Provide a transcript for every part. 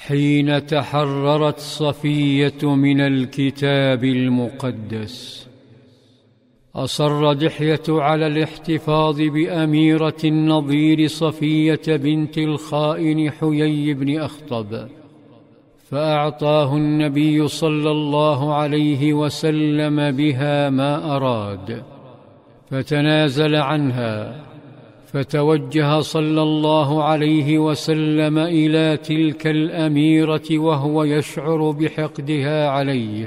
حين تحررت صفية من الكتاب المقدس، أصر دحية على الاحتفاظ بأميرة النظير صفية بنت الخائن حيي بن أخطب، فأعطاه النبي صلى الله عليه وسلم بها ما أراد، فتنازل عنها، فتوجه صلى الله عليه وسلم إلى تلك الأميرة وهو يشعر بحقدها عليه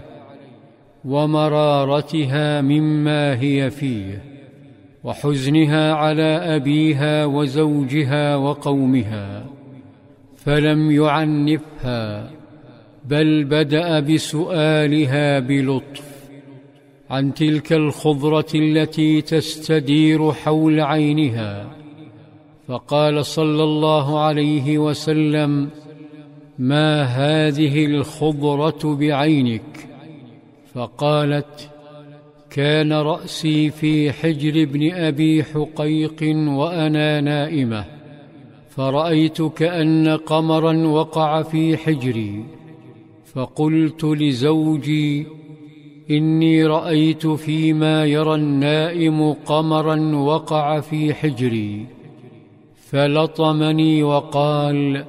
ومرارتها مما هي فيه، وحزنها على أبيها وزوجها وقومها، فلم يعنفها، بل بدأ بسؤالها بلطف عن تلك الخضرة التي تستدير حول عينها، فقال صلى الله عليه وسلم: ما هذه الخضرة بعينك؟ فقالت: كان رأسي في حجر ابن أبي حقيق وأنا نائمة، فرأيت كأن قمرا وقع في حجري، فقلت لزوجي: إني رأيت فيما يرى النائم قمرا وقع في حجري، فلطمني وقال: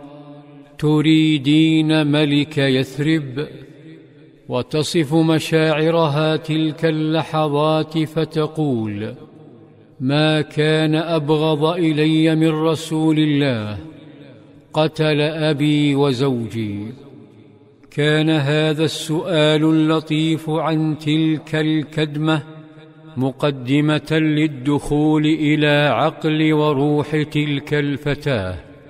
تريدين ملك يثرب؟ وتصف مشاعرها تلك اللحظات فتقول: ما كان أبغض إلي من رسول الله، قتل أبي وزوجي. كان هذا السؤال اللطيف عن تلك الكدمة مقدمة للدخول إلى عقل وروح تلك الفتاة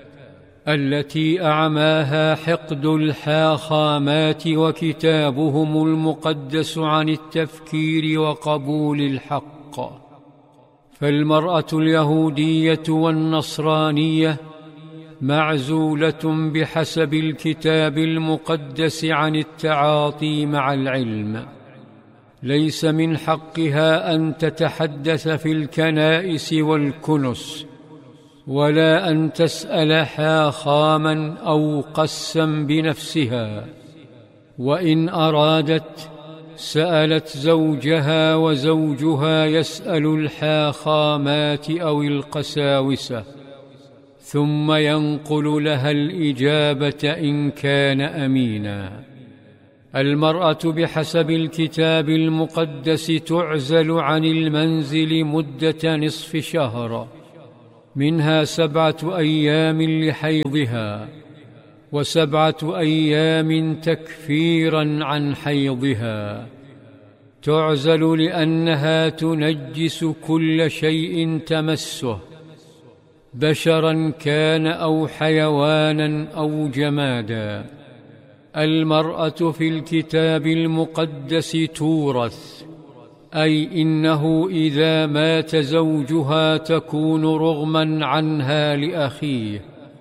التي أعماها حقد الحاخامات وكتابهم المقدس عن التفكير وقبول الحق. فالمرأة اليهودية والنصرانية معزولة بحسب الكتاب المقدس عن التعاطي مع العلم، ليس من حقها أن تتحدث في الكنائس والكنس، ولا أن تسأل حاخاما أو قسا بنفسها، وإن أرادت سألت زوجها، وزوجها يسأل الحاخامات أو القساوسة، ثم ينقل لها الإجابة إن كان أمينا. المرأة بحسب الكتاب المقدس تعزل عن المنزل مدة نصف شهر، منها 7 أيام لحيضها، و7 أيام تكفيرا عن حيضها. تعزل لأنها تنجس كل شيء تمسه، بشرا كان أو حيوانا أو جمادا. المرأة في الكتاب المقدس تورث، أي إنه إذا مات زوجها تكون رغما عنها لأخيه.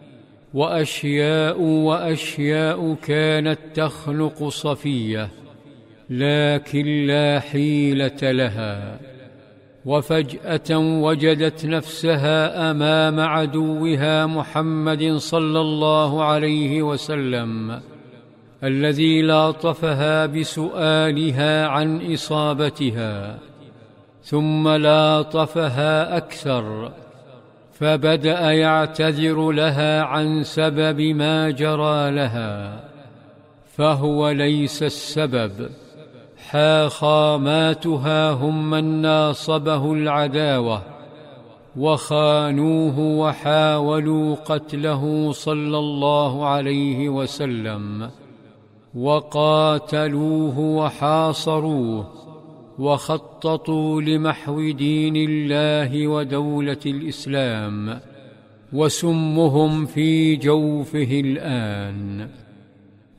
وأشياء كانت تخنق صفية، لكن لا حيلة لها، وفجأة وجدت نفسها أمام عدوها محمد صلى الله عليه وسلم، الذي لاطفها بسؤالها عن إصابتها، ثم لاطفها أكثر، فبدأ يعتذر لها عن سبب ما جرى لها، فهو ليس السبب. حاخاماتها هم من ناصبه العداوة وخانوه وحاولوا قتله صلى الله عليه وسلم، وقاتلوه وحاصروه، وخططوا لمحو دين الله ودولة الإسلام، وسمهم في جوفه الآن.